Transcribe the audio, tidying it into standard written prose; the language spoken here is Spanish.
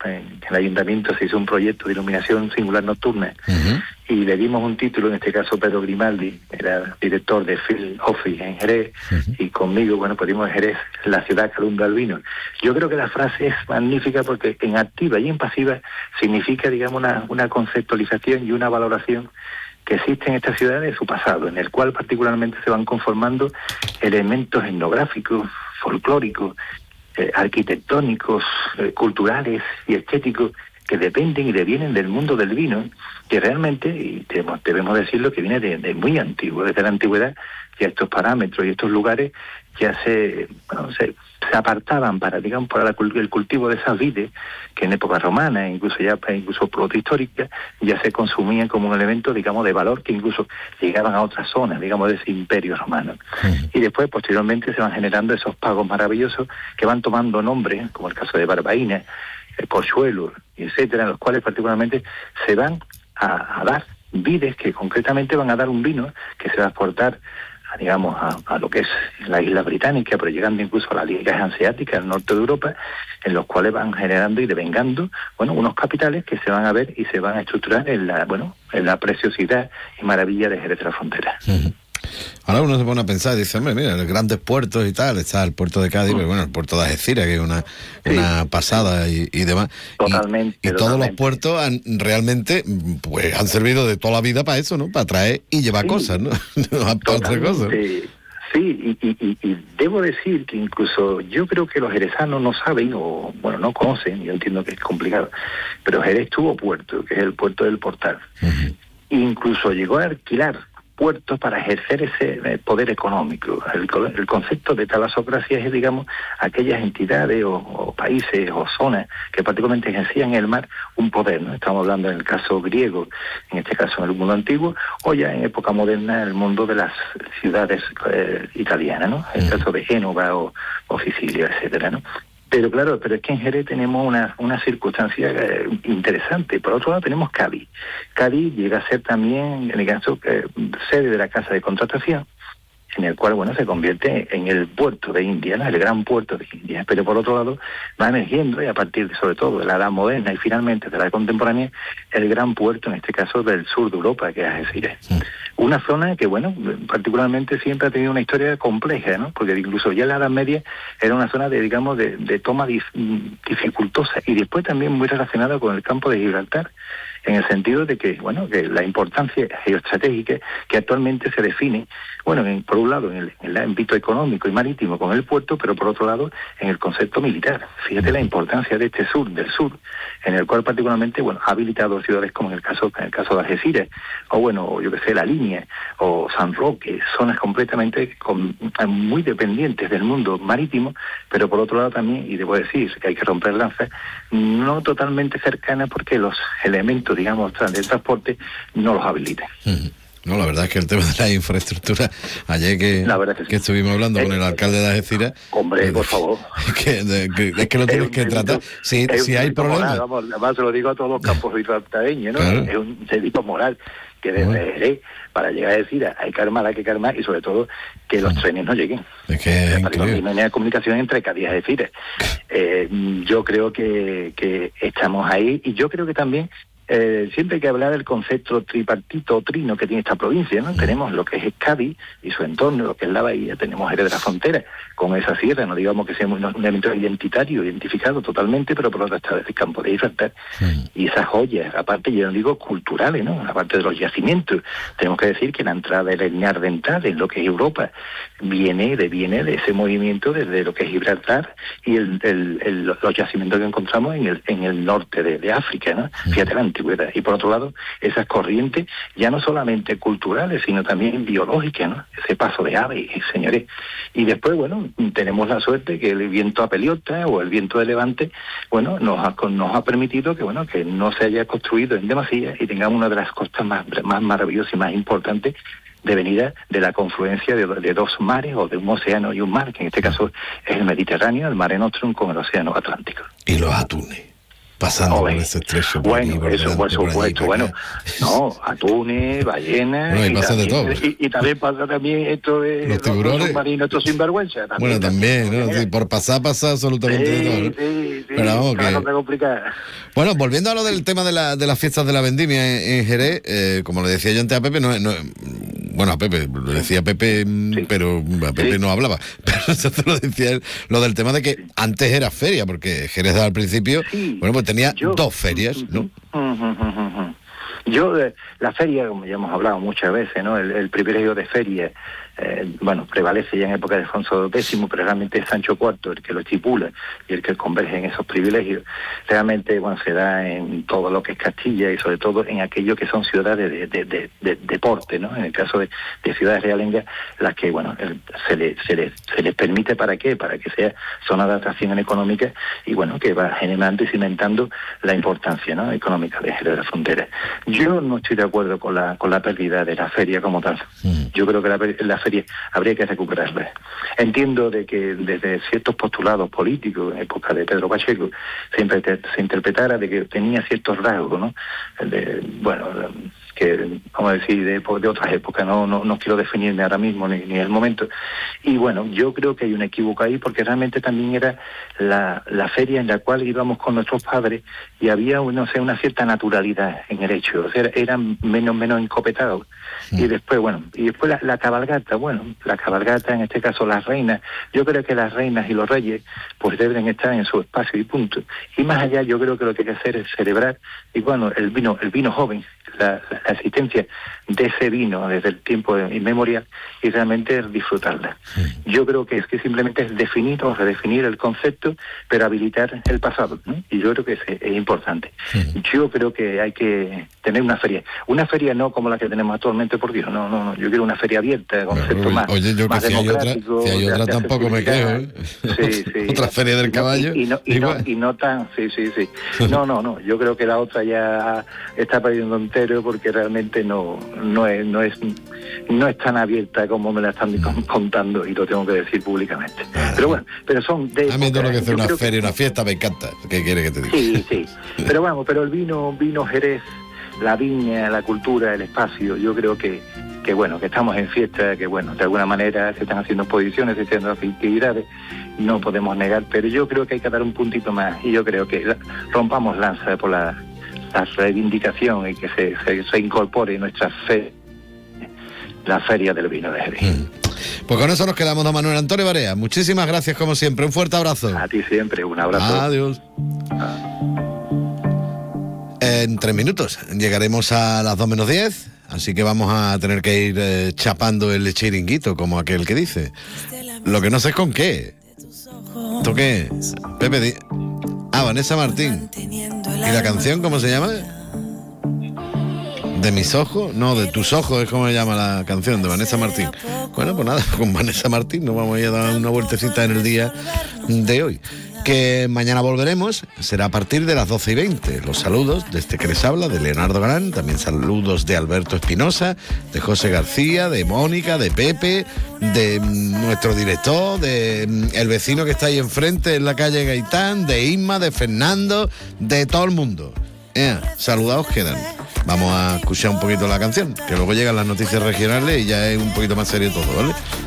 en el ayuntamiento se hizo un proyecto de iluminación singular nocturna y le dimos un título, en este caso Pedro Grimaldi, era director de Field Office en Jerez, y conmigo, bueno, pues dimos Jerez, la ciudad que alumbra el vino. Yo creo que la frase es magnífica porque en activa y en pasiva significa, digamos, una conceptualización y una valoración que existe en esta ciudad de su pasado, en el cual particularmente se van conformando elementos etnográficos, folclóricos, arquitectónicos, culturales y estéticos que dependen y devienen del mundo del vino, que realmente, y debemos decirlo, que viene de muy antiguo, desde la antigüedad, que estos parámetros y estos lugares ya se apartaban para, digamos, para el cultivo de esas vides, que en época romana, incluso protohistórica, ya se consumían como un elemento, digamos, de valor, que incluso llegaban a otras zonas, digamos, de ese imperio romano. Y después, posteriormente, se van generando esos pagos maravillosos que van tomando nombres, como el caso de Barbaína, Pozuelo, etcétera, en los cuales particularmente se van a dar vides que concretamente van a dar un vino que se va a exportar digamos, a lo que es la isla británica, pero llegando incluso a las ligas hanseáticas del norte de Europa, en los cuales van generando y devengando, bueno, unos capitales que se van a ver y se van a estructurar en la preciosidad y maravilla de Jerez de la Frontera. Ahora uno se pone a pensar y dice, hombre, mira, los grandes puertos y tal, está el puerto de Cádiz, pero bueno, el puerto de Algeciras, que es una pasada y demás. Totalmente. Y todos los puertos realmente pues han servido de toda la vida para eso, ¿no? Para traer y llevar cosas, ¿no? Para otra cosa. Sí, y debo decir que incluso yo creo que los jerezanos no saben, o bueno, no conocen, yo entiendo que es complicado, pero Jerez tuvo puerto, que es el puerto del Portal. Incluso llegó a alquilar puertos para ejercer ese poder económico. El concepto de talasocracia es, digamos, aquellas entidades o países o zonas que particularmente ejercían en el mar un poder, ¿no? Estamos hablando en el caso griego, en este caso en el mundo antiguo, o ya en época moderna en el mundo de las ciudades italianas, ¿no? En el caso de Génova o Sicilia, etcétera, ¿no? Pero claro, es que en Jerez tenemos una circunstancia interesante. Por otro lado tenemos Cádiz. Cádiz llega a ser también, en el caso, sede de la Casa de Contratación, en el cual, bueno, se convierte en el puerto de India, ¿no? El gran puerto de India. Pero por otro lado va emergiendo, y a partir sobre todo de la edad moderna y finalmente de la edad contemporánea, el gran puerto, en este caso, del sur de Europa, que es Algeciras. Una zona que, bueno, particularmente siempre ha tenido una historia compleja, ¿no? Porque incluso ya en la Edad Media era una zona de toma dificultosa, y después también muy relacionada con el campo de Gibraltar, en el sentido de que, bueno, que la importancia geoestratégica que actualmente se define, bueno, por un lado en el ámbito económico y marítimo con el puerto, pero por otro lado en el concepto militar. Fíjate la importancia de este del sur, en el cual particularmente, bueno, ha habilitado ciudades como en el caso de Algeciras, o bueno, yo que sé, La Línea, o San Roque, zonas completamente muy dependientes del mundo marítimo, pero por otro lado también, y debo decir que hay que romper lanzas, no totalmente cercanas porque los elementos, digamos, de transporte no los habilitan. No, la verdad es que el tema de la infraestructura, ayer que estuvimos hablando con el alcalde de Algeciras... Hombre, por favor. Es que lo tienes que tratar. Si hay problemas... Además, se lo digo a todos los campos ribaltareños, ¿no? Claro. Es un delito moral que desde para llegar a decir hay que armar, y sobre todo que los trenes no lleguen. Es que no hay comunicación entre Cádiz y Algeciras. Yo creo que estamos ahí, y yo creo que también siempre hay que hablar del concepto tripartito o trino que tiene esta provincia, ¿no? Tenemos lo que es Cádiz y su entorno, lo que es la bahía, tenemos Jerez de la Frontera, con esa sierra, no digamos que sea un elemento identitario, identificado totalmente, pero por otra está el campo de Gibraltar. Y esas joyas, aparte, yo no digo culturales, ¿no? Aparte de los yacimientos, tenemos que decir que la entrada del Etniar Dental en lo que es Europa viene de ese movimiento desde lo que es Gibraltar y los yacimientos que encontramos en el norte de África, ¿no? Fíjate la antigüedad. Y por otro lado, esas corrientes ya no solamente culturales, sino también biológicas, ¿no? Ese paso de aves, señores. Y después, bueno, tenemos la suerte que el viento a Peliota o el viento de Levante, bueno, nos ha permitido que, bueno, que no se haya construido en demasía y tengamos una de las costas más maravillosas y más importantes de venida de la confluencia de dos mares, o de un océano y un mar, que en este caso es el Mediterráneo, el Mare Nostrum, con el océano Atlántico. Y los atunes. pasando por ese estrecho. Bueno, eso por supuesto. Bueno, no, atunes, ballenas. Bueno, y pasa de todo. Y también pasa también esto de los tiburones. Submarinos, estos sinvergüenza. Bueno, también, ¿no? Sí, por pasar absolutamente de todo, ¿no? Sí, pero vamos, que... complicada. Bueno, volviendo a lo del tema de las fiestas de la vendimia en Jerez, como le decía yo antes a Pepe, bueno, a Pepe, lo decía Pepe, sí. Pero a Pepe no hablaba. Pero eso te lo decía él, lo del tema de que antes era feria, porque Jerez al principio, bueno, pues tenía 2 ferias, ¿no? Yo, la feria, como ya hemos hablado muchas veces, ¿no? El privilegio de feria, bueno, prevalece ya en época de Alfonso X, pero realmente es Sancho IV el que lo estipula y el que converge en esos privilegios. Realmente, bueno, se da en todo lo que es Castilla y sobre todo en aquello que son ciudades de deporte, ¿no? En el caso de ciudades realengas, las que, bueno, se les permite ¿para qué? Para que sea zona de atracción económica y, bueno, que va generando y cimentando la importancia, ¿no? Económica de la frontera. Yo no estoy de acuerdo con la pérdida de la feria como tal. Yo creo que la feria habría que recuperarla. Entiendo de que desde ciertos postulados políticos, en época de Pedro Pacheco, se interpretara de que tenía ciertos rasgos, ¿no? Que, vamos a decir, de otras épocas, no quiero definirme ahora mismo ni el momento. Y bueno, yo creo que hay un equívoco ahí, porque realmente también era la feria en la cual íbamos con nuestros padres y había, no sé, una cierta naturalidad en el hecho, o sea, eran menos encopetados. Y después, la cabalgata, la cabalgata, en este caso las reinas, yo creo que las reinas y los reyes pues deben estar en su espacio y punto. Y más allá, yo creo que lo que hay que hacer es celebrar, y bueno, el vino joven, la existencia de ese vino desde el tiempo inmemorial y realmente disfrutarla. Yo creo que simplemente es definir o redefinir el concepto, pero habilitar el pasado, ¿no? Y yo creo que es importante. Yo creo que hay que tener una feria no como la que tenemos actualmente, por Dios, no, yo quiero una feria abierta, concepto más. Oye, yo más que si hay otra tampoco me quejo, ¿eh? Sí. Otra feria del caballo. Y no tan, sí. No, yo creo que la otra ya está perdiendo entero, porque realmente no es tan abierta como me la están contando, y lo tengo que decir públicamente. Pero bueno, son de... A mí todo lo que hace una feria, una fiesta, me encanta. ¿Qué quiere que te diga? Sí. Pero el vino Jerez, la viña, la cultura, el espacio, yo creo que estamos en fiesta, que bueno, de alguna manera se están haciendo exposiciones, se están haciendo actividades, no podemos negar, pero yo creo que hay que dar un puntito más, y yo creo que rompamos lanza por la reivindicación y que se incorpore nuestra fe, la Feria del Vino de Jerez. Pues con eso nos quedamos, don Manuel Antonio Barea. Muchísimas gracias como siempre, un fuerte abrazo. A ti siempre, un abrazo. Adiós. En 3 minutos llegaremos a las 2 menos 10, así que vamos a tener que ir chapando el chiringuito, como aquel que dice. Lo que no sé es con qué. ¿Esto qué? Pepe, Vanessa Martín. ¿Y la canción cómo se llama? ¿De mis ojos? No, de tus ojos es como se llama la canción, de Vanessa Martín. Bueno, pues nada, con Vanessa Martín nos vamos a ir a dar una vueltecita en el día de hoy. Que mañana volveremos, será a partir de las 12:20. Los saludos de este que les habla, de Leonardo Galán, también saludos de Alberto Espinosa, de José García, de Mónica, de Pepe, de nuestro director, de el vecino que está ahí enfrente en la calle Gaitán, de Isma, de Fernando, de todo el mundo. Saludados quedan. Vamos a escuchar un poquito la canción, que luego llegan las noticias regionales y ya es un poquito más serio todo, ¿vale?